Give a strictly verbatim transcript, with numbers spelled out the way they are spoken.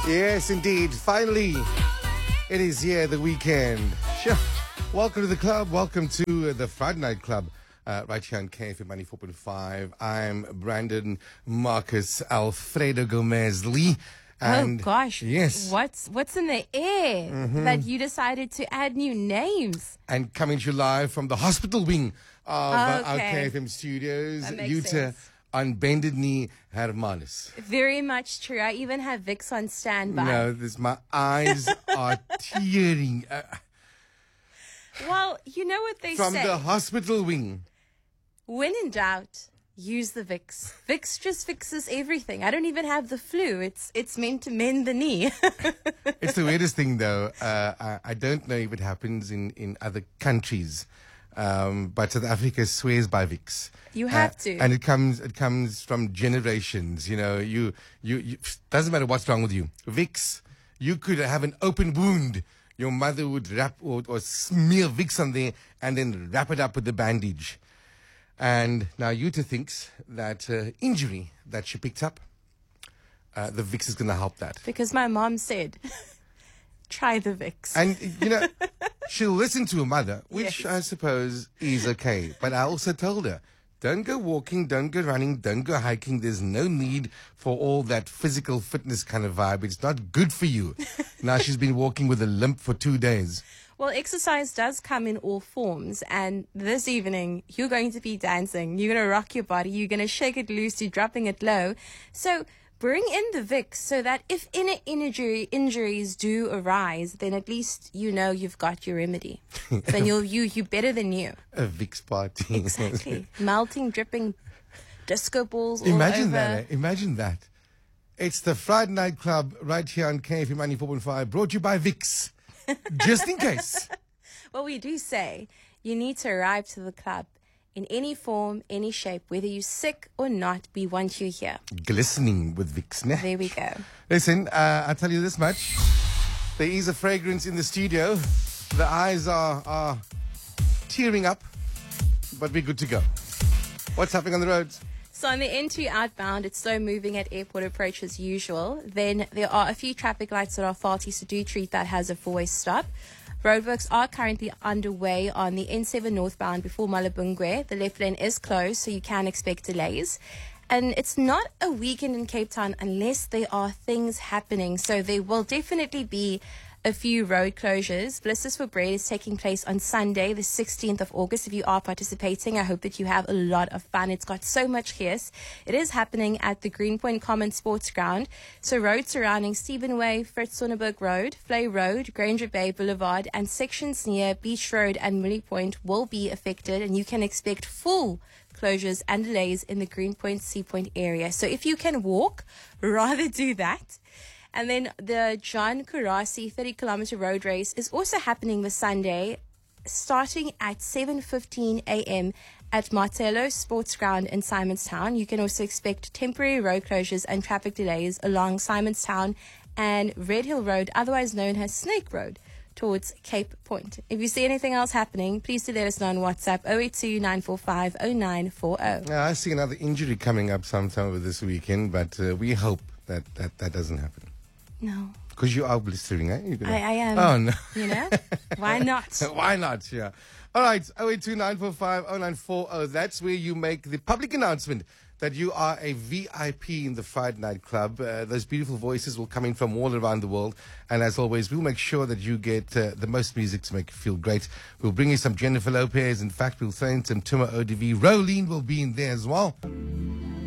Yes, indeed. Finally, it is here, the weekend. Sure. Welcome to the club. Welcome to the Friday Night Club. Uh, right here on K F M ninety-four point five. I'm Brandon Marcus Alfredo Gomez Lee. And oh gosh! Yes. What's what's in the air mm-hmm. that you decided to add new names? And coming to you live from the hospital wing of uh, our Okay. K F M studios, That makes Utah sense. on Bended Knee Hermanus. Very much true. I even have Vicks on standby. No, this my eyes are tearing uh, Well, you know what they from say. the hospital wing. When in doubt, use the Vicks. Vicks just fixes everything. I don't even have the flu. It's it's meant to mend the knee. It's the weirdest thing, though. Uh, I, I don't know if it happens in, in other countries, um, but South Africa swears by Vicks. You have Uh, to. and it comes it comes from generations. You know, you you, you doesn't matter what's wrong with you. Vicks, you could have an open wound. Your mother would wrap or, or smear Vicks on there and then wrap it up with the bandage. And now Yuta thinks that uh, injury that she picked up, uh, the Vicks is going to help that. Because my mom said, try the Vicks. And, you know, she'll listen to her mother, which Yes. I suppose is okay. But I also told her, don't go walking, don't go running, don't go hiking. There's no need for all that physical fitness kind of vibe. It's not good for you. Now she's been walking with a limp for two days. Well, exercise does come in all forms, and this evening you're going to be dancing. You're going to rock your body. You're going to shake it loose. You're dropping it low. So bring in the Vicks so that if any injury injuries do arise, then at least you know you've got your remedy. Then you'll you you better than you. A Vicks party. Exactly. Melting, dripping disco balls all Imagine over. that. Eh? Imagine that. It's the Friday Night Club right here on K F M ninety-four point five, brought to you by Vicks. Just in case. Well, we do say you need to arrive to the club in any form, any shape, whether you're sick or not, we want you here. Glistening with Vicks. Ne? There we go. Listen, uh, I'll tell you this much. There is a fragrance in the studio. The eyes are, are tearing up, but we're good to go. What's happening on the roads? So on the N two outbound, it's slow moving at airport approach as usual. Then there are a few traffic lights that are faulty, so do treat that as a four-way stop. Roadworks are currently underway on the N seven northbound before Malabungwe. The left lane is closed, so you can expect delays. And it's not a weekend in Cape Town unless there are things happening. So there will definitely be a few road closures. Blisters for Bread is taking place on Sunday, the sixteenth of August. If you are participating, I hope that you have a lot of fun. It's got so much chaos. It is happening at the Greenpoint Common Sports Ground. So roads surrounding Stephen Way, Fritz Sonneberg Road, Flay Road, Granger Bay Boulevard, and sections near Beach Road and Millie Point will be affected, and you can expect full closures and delays in the Greenpoint Sea Point area. So if you can walk, rather do that. And then the John Kurasi thirty kilometer road race is also happening this Sunday, starting at seven fifteen a.m. at Martello Sports Ground in Simonstown. You can also expect temporary road closures and traffic delays along Simonstown and Red Hill Road, otherwise known as Snake Road, towards Cape Point. If you see anything else happening, please do let us know on WhatsApp oh eight two, nine four five, oh nine four oh. Yeah, I see another injury coming up sometime over this weekend, but uh, we hope that, that that doesn't happen. No. Because you are blistering, eh? You're gonna... I, I am. Oh, no. You know? Why not? Why not? Yeah. All right. oh eight two, nine four five, oh nine four oh. That's where you make the public announcement that you are a V I P in the Friday Night Club. Uh, those beautiful voices will come in from all around the world. And as always, we'll make sure that you get uh, the most music to make you feel great. We'll bring you some Jennifer Lopez. In fact, we'll throw in some Tuma O D V. Rolene will be in there as well.